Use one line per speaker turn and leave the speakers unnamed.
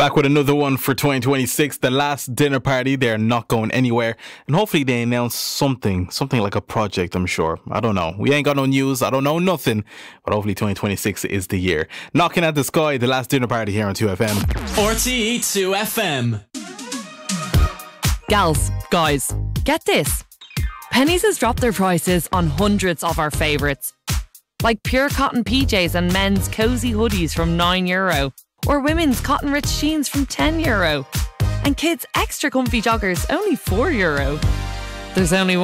Back with another one for 2026, the last dinner party. They're not going anywhere. And hopefully they announce something like a project, I'm sure. I don't know. We ain't got no news. I don't know nothing. But hopefully 2026 is the year. Knocking at the Sky, the last dinner party here on 2FM.
RTE 2FM.
Gals, guys, get this. Penneys has dropped their prices on hundreds of our favourites. Like pure cotton PJs and men's cosy hoodies from €9. Or women's cotton rich jeans from €10. And kids' extra comfy joggers only €4. There's only one